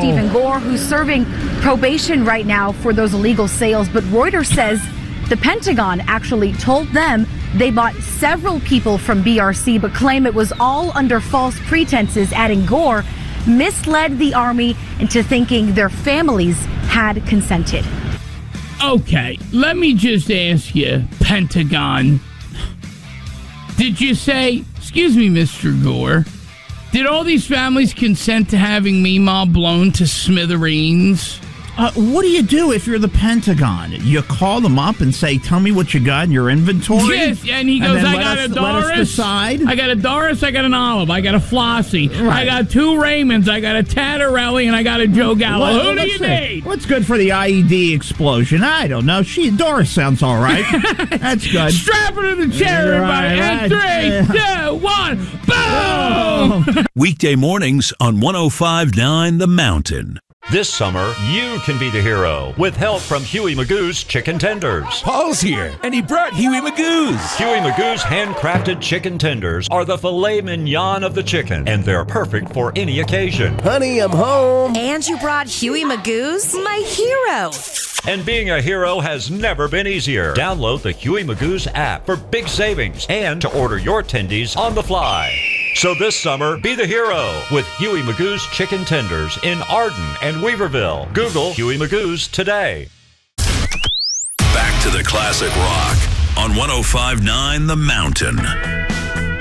Stephen Gore, who's serving probation right now for those illegal sales. But Reuters says the Pentagon actually told them they bought several people from BRC, but claim it was all under false pretenses, adding Gore misled the Army into thinking their families had consented. Okay, let me just ask you, Pentagon. Did you say, excuse me, Mr. Gore, did all these families consent to having Meemaw blown to smithereens? What do you do if you're the Pentagon? You call them up and say, tell me what you got in your inventory? Yes, and he goes, I got a Doris. Let us decide. I got a Doris, I got an Olive, I got a Flossie, I got two Raymonds, I got a Tattarelli, and I got a Joe Gallo. Who do you need? What's good for the IED explosion? I don't know. Doris sounds all right. That's good. Strap her to the chair, everybody. And 3, 2, 1, boom! Weekday mornings on 105.9 The Mountain. This summer, you can be the hero with help from Huey Magoo's Chicken Tenders. Paul's here, and he brought Huey Magoo's. Huey Magoo's handcrafted chicken tenders are the filet mignon of the chicken, and they're perfect for any occasion. Honey, I'm home. And you brought Huey Magoo's? My hero. And being a hero has never been easier. Download the Huey Magoo's app for big savings and to order your tendies on the fly. So this summer, be the hero with Huey Magoo's Chicken Tenders in Arden and Weaverville. Google Huey Magoo's today. Back to the classic rock on 105.9 The Mountain.